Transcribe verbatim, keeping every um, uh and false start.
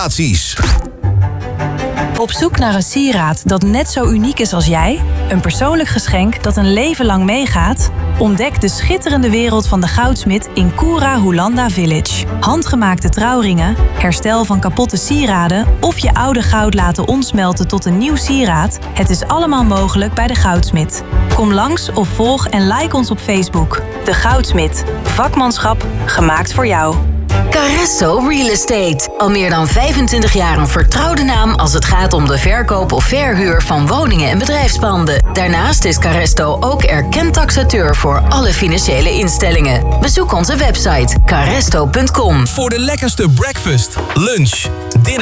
Op zoek naar een sieraad dat net zo uniek is als jij? Een persoonlijk geschenk dat een leven lang meegaat? Ontdek de schitterende wereld van de goudsmid in Koura Hoelanda Village. Handgemaakte trouwringen, herstel van kapotte sieraden of je oude goud laten omsmelten tot een nieuw sieraad. Het is allemaal mogelijk bij de Goudsmid. Kom langs of volg en like ons op Facebook. De Goudsmid. Vakmanschap gemaakt voor jou. Carresto Real Estate. Al meer dan vijfentwintig jaar een vertrouwde naam als het gaat om de verkoop of verhuur van woningen en bedrijfspanden. Daarnaast is Carresto ook erkend taxateur voor alle financiële instellingen. Bezoek onze website carresto punt com. Voor de lekkerste breakfast, lunch, dinner